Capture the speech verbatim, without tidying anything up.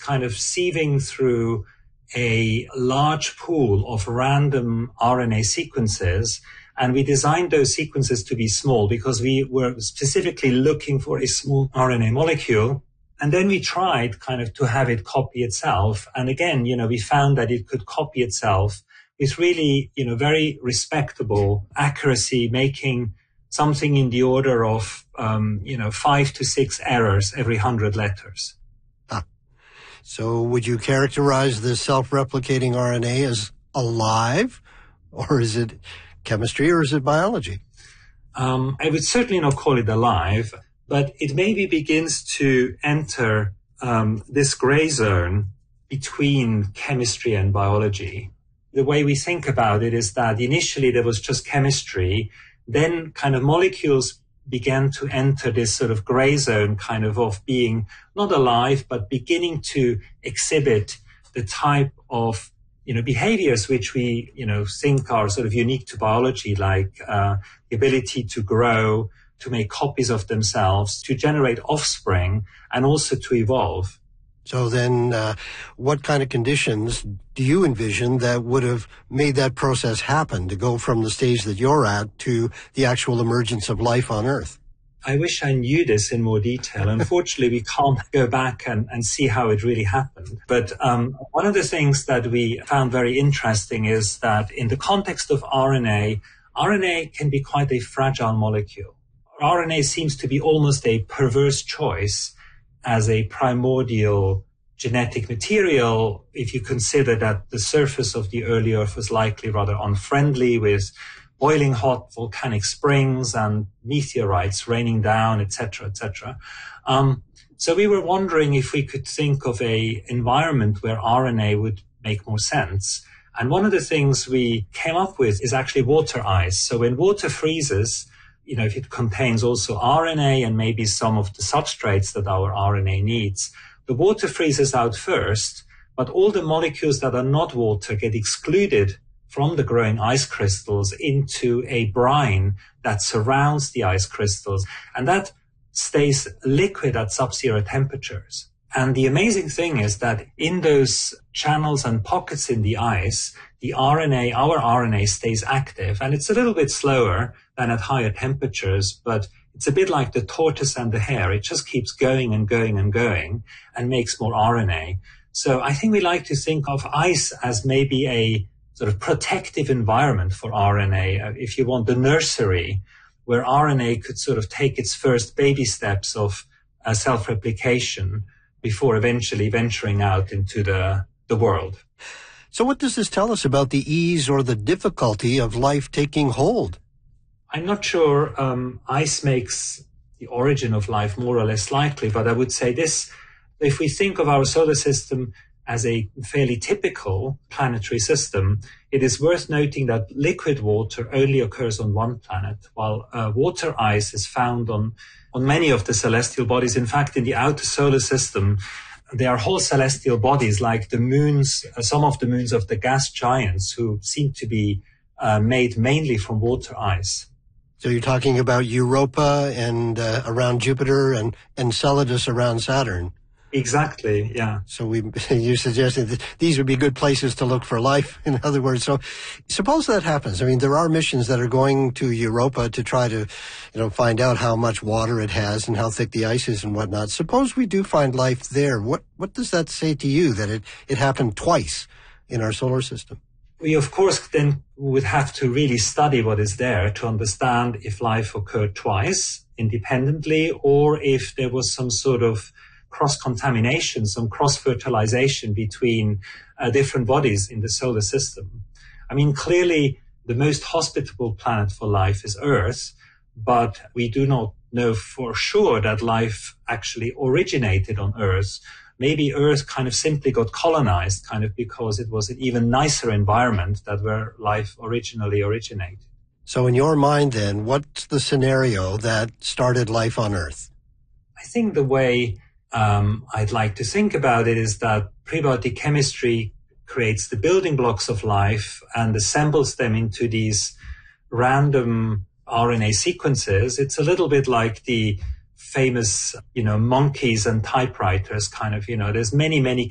kind of sieving through a large pool of random R N A sequences. And we designed those sequences to be small because we were specifically looking for a small R N A molecule. And then we tried kind of to have it copy itself. And again, you know, we found that it could copy itself with really, you know, very respectable accuracy, making something in the order of, um, you know, five to six errors every hundred letters. Ah. So would you characterize this self-replicating R N A as alive, or is it chemistry, or is it biology? Um, I would certainly not call it alive, but it maybe begins to enter um, this gray zone between chemistry and biology. The way we think about it is that initially there was just chemistry, then kind of molecules began to enter this sort of gray zone kind of of being not alive, but beginning to exhibit the type of, you know, behaviors which we, you know, think are sort of unique to biology, like uh, the ability to grow, to make copies of themselves, to generate offspring, and also to evolve. So then uh, what kind of conditions do you envision that would have made that process happen, to go from the stage that you're at to the actual emergence of life on Earth? I wish I knew this in more detail. Unfortunately, we can't go back and, and see how it really happened. But um, one of the things that we found very interesting is that in the context of R N A, R N A can be quite a fragile molecule. R N A seems to be almost a perverse choice as a primordial genetic material, if you consider that the surface of the early Earth was likely rather unfriendly, with boiling hot volcanic springs and meteorites raining down, et cetera, et cetera. Um, so we were wondering if we could think of a environment where R N A would make more sense. And one of the things we came up with is actually water ice. So when water freezes, you know, if it contains also R N A and maybe some of the substrates that our R N A needs, the water freezes out first, but all the molecules that are not water get excluded from the growing ice crystals into a brine that surrounds the ice crystals, and that stays liquid at sub-zero temperatures. And the amazing thing is that in those channels and pockets in the ice, the R N A, our R N A stays active, and it's a little bit slower than at higher temperatures, but it's a bit like the tortoise and the hare. It just keeps going and going and going and makes more R N A. So I think we like to think of ice as maybe a sort of protective environment for R N A, uh, if you want, the nursery, where R N A could sort of take its first baby steps of uh, self-replication before eventually venturing out into the, the world. So what does this tell us about the ease or the difficulty of life taking hold? I'm not sure um, ice makes the origin of life more or less likely, but I would say this: if we think of our solar system as a fairly typical planetary system, it is worth noting that liquid water only occurs on one planet, while uh, water ice is found on, on many of the celestial bodies. In fact, in the outer solar system, there are whole celestial bodies like the moons, uh, some of the moons of the gas giants, who seem to be uh, made mainly from water ice. So you're talking about Europa and uh, around Jupiter and Enceladus around Saturn. Exactly, yeah. So we, you suggested that these would be good places to look for life, in other words. So suppose that happens. I mean, there are missions that are going to Europa to try to, you know, find out how much water it has and how thick the ice is and whatnot. Suppose we do find life there. What, what does that say to you, that it, it happened twice in our solar system? We, of course, then would have to really study what is there to understand if life occurred twice independently, or if there was some sort of cross-contamination, some cross-fertilization between uh, different bodies in the solar system. I mean, clearly, the most hospitable planet for life is Earth, but we do not know for sure that life actually originated on Earth. Maybe Earth kind of simply got colonized, kind of because it was an even nicer environment that where life originally originated. So in your mind, then, what's the scenario that started life on Earth? I think the way um, I'd like to think about it is that prebiotic chemistry creates the building blocks of life and assembles them into these random R N A sequences. It's a little bit like the famous, you know, monkeys and typewriters kind of, you know, there's many, many